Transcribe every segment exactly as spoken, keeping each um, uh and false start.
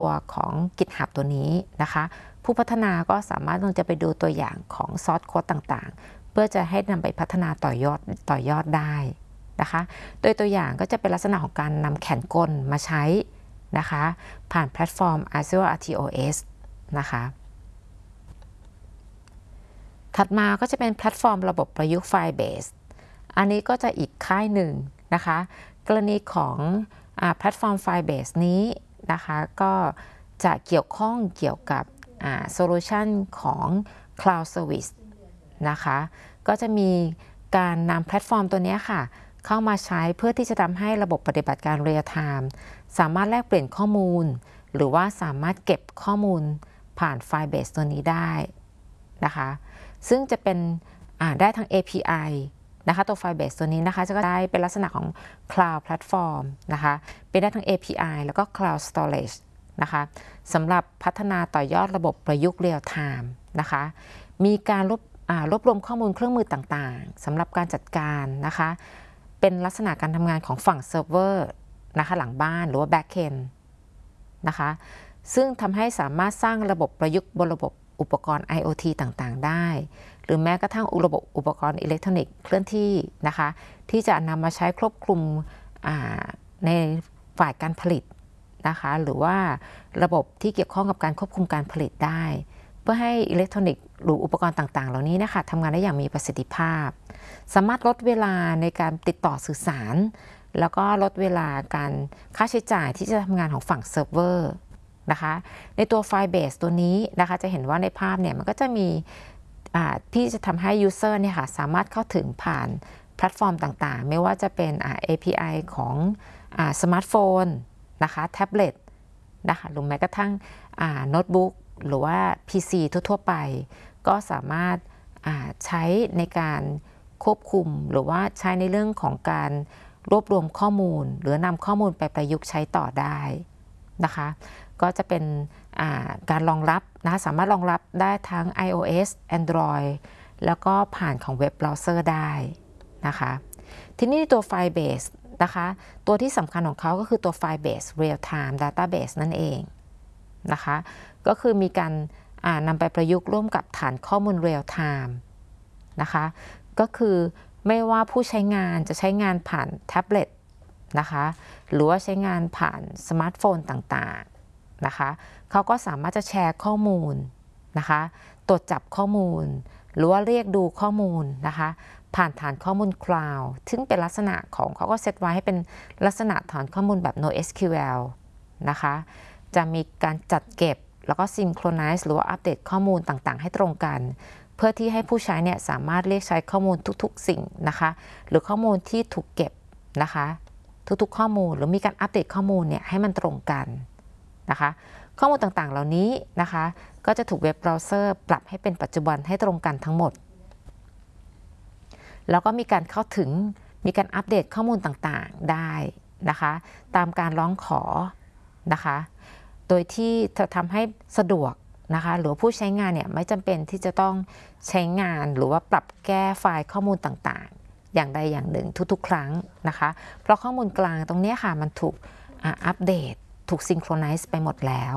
ตัวของ GitHub ตัวนี้นะคะผู้พัฒนาก็สามารถลงจะไปดูตัวอย่างของซอสโค้ดต่างๆเพื่อจะให้นำไปพัฒนาต่อยอดต่อยอดได้นะคะโดยตัวอย่างก็จะเป็นลักษณะของการนำแขนกลมาใช้นะคะผ่านแพลตฟอร์ม Azure อาร์ ที โอ เอส นะคะถัดมาก็จะเป็นแพลตฟอร์มระบบประยุกต์ Firebase อันนี้ก็จะอีกค่ายหนึ่งนะคะกรณีของแพลตฟอร์ม Firebase นี้นะคะก็จะเกี่ยวข้องเกี่ยวกับโซลูชันของ Cloud Service นะคะก็จะมีการนำแพลตฟอร์มตัวนี้ค่ะเข้ามาใช้เพื่อที่จะทำให้ระบบปฏิบัติการ Real Time สามารถแลกเปลี่ยนข้อมูลหรือว่าสามารถเก็บข้อมูลผ่าน Firebase ตัวนี้ได้นะคะซึ่งจะเป็นได้ทั้ง เอ พี ไอ นะคะตัว Firebase ตัวนี้นะคะจะได้เป็นลักษณะของ Cloud Platform นะคะเป็นได้ทั้ง เอ พี ไอ แล้วก็ Cloud Storage นะคะสำหรับพัฒนาต่อยอดระบบประยุกต์ Real Time นะคะมีการรวบรวบรวมข้อมูลเครื่องมือต่างๆสำหรับการจัดการนะคะเป็นลักษณะการทำงานของฝั่งเซิร์ฟเวอร์นะคะหลังบ้านหรือว่า Backend นะคะซึ่งทำให้สามารถสร้างระบบประยุกต์บนระบบอุปกรณ์ ไอ โอ ที ต่างๆได้หรือแม้กระทั่งระบบอุปกรณ์อิเล็กทรอนิกส์เคลื่อนที่นะคะที่จะนำมาใช้ควบคุมในฝ่ายการผลิตนะคะหรือว่าระบบที่เกี่ยวข้องกับการควบคุมการผลิตได้เพื่อให้อิเล็กทรอนิกส์หรืออุปกรณ์ต่างๆเหล่านี้นะคะทำงานได้อย่างมีประสิทธิภาพสามารถลดเวลาในการติดต่อสื่อสารแล้วก็ลดเวลาการค่าใช้จ่ายที่จะทำงานของฝั่งเซิร์ฟเวอร์นะคะในตัว Firebase ตัวนี้นะคะจะเห็นว่าในภาพเนี่ยมันก็จะมีที่จะทำให้ User เนี่ยค่ะสามารถเข้าถึงผ่านแพลตฟอร์มต่างๆไม่ว่าจะเป็น เอ พี ไอ ของสมาร์ทโฟนนะคะแท็บเล็ตนะคะหรือแม้กระทั่งโน้ตบุ๊กหรือว่า พี ซี ทั่วๆไปก็สามารถใช้ในการควบคุมหรือว่าใช้ในเรื่องของการรวบรวมข้อมูลหรือนำข้อมูลไปประยุกต์ใช้ต่อได้นะคะก็จะเป็นการรองรับนะคะสามารถรองรับได้ทั้ง iOS Android แล้วก็ผ่านของเว็บเบราว์เซอร์ได้นะคะทีนี้ตัว Firebase นะคะตัวที่สำคัญของเขาก็คือตัว Firebase Real Time Database นั่นเองนะคะก็คือมีการนำไปประยุกต์ร่วมกับฐานข้อมูล Real Time นะคะก็คือไม่ว่าผู้ใช้งานจะใช้งานผ่านแท็บเล็ตนะคะหรือว่าใช้งานผ่านสมาร์ทโฟนต่างๆนะคะเขาก็สามารถจะแชร์ข้อมูลนะคะตรวจจับข้อมูลหรือว่าเรียกดูข้อมูลนะคะผ่านฐานข้อมูล Cloud ซึ่งเป็นลักษณะของเขาก็เซตไว้ให้เป็นลักษณะฐานข้อมูลแบบ โน เอส คิว แอล นะคะจะมีการจัดเก็บแล้วก็ synchronize หรือว่าอัปเดตข้อมูลต่างๆให้ตรงกันเพื่อที่ให้ผู้ใช้เนี่ยสามารถเรียกใช้ข้อมูลทุกๆสิ่งนะคะหรือข้อมูลที่ถูกเก็บนะคะทุกๆข้อมูลหรือมีการอัปเดตข้อมูลเนี่ยให้มันตรงกันนะคะข้อมูลต่างๆเหล่านี้นะคะก็จะถูกเว็บเบราว์เซอร์ปรับให้เป็นปัจจุบันให้ตรงกันทั้งหมดแล้วก็มีการเข้าถึงมีการอัปเดตข้อมูลต่างๆได้นะคะตามการร้องขอนะคะโดยที่จะทำให้สะดวกนะคะหรือผู้ใช้งานเนี่ยไม่จำเป็นที่จะต้องใช้งานหรือว่าปรับแก้ไฟล์ข้อมูลต่างๆอย่างใดอย่างหนึ่งทุกๆครั้งนะคะเพราะข้อมูลกลางตรงนี้ค่ะมันถูกอัปเดตถูกซิงโครไนซ์ไปหมดแล้ว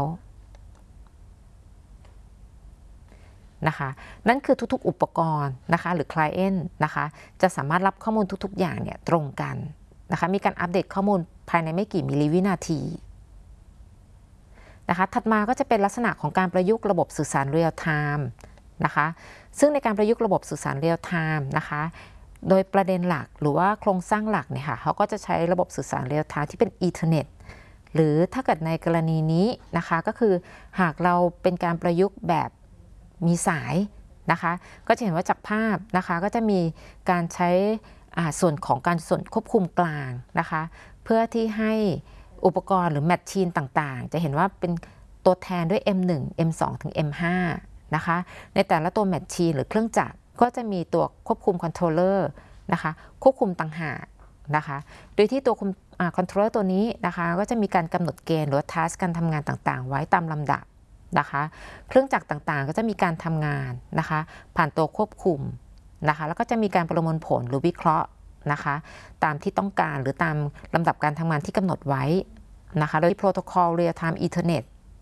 นะคะนั่นคือทุกๆอุปกรณ์นะคะหรือ Client นะคะจะสามารถรับข้อมูลทุกๆอย่างเนี่ยตรงกันนะคะมีการอัปเดตข้อมูลภายในไม่กี่มิลลิวินาทีนะคะถัดมาก็จะเป็นลักษณะของการประยุกต์ระบบสื่อสาร Real Time นะคะซึ่งในการประยุกต์ระบบสื่อสาร Real Time นะคะโดยประเด็นหลักหรือว่าโครงสร้างหลักเนี่ยค่ะเขาก็จะใช้ระบบสื่อสาร Real Time ที่เป็น Ethernet หรือถ้าเกิดในกรณีนี้นะคะก็คือหากเราเป็นการประยุกต์แบบมีสายนะคะก็จะเห็นว่าจากภาพนะคะก็จะมีการใช้ส่วนของการส่วนควบคุมกลางนะคะเพื่อที่ให้อุปกรณ์หรือแมชชีนต่างๆจะเห็นว่าเป็นตัวแทนด้วย เอ็ม หนึ่ง เอ็ม สอง ถึง เอ็ม ห้า นะคะในแต่ละตัวแมชชีนหรือเครื่องจักรก็จะมีตัวควบคุมคอนโทรลเลอร์นะคะควบคุมต่างหากนะคะโดยที่ตัวคอนโทรลเลอร์ตัวนี้นะคะก็จะมีการกำหนดเกณฑ์หรือทัสการทำงานต่างๆไว้ตามลำดับนะคะเครื่องจักรต่างๆก็จะมีการทำงานนะคะผ่านตัวควบคุมนะคะแล้วก็จะมีการประมวลผลหรือวิเคราะห์นะคะตามที่ต้องการหรือตามลำดับการทำงานที่กำหนดไว้นะคะโดยโปรโตคอล Real Time Ethernet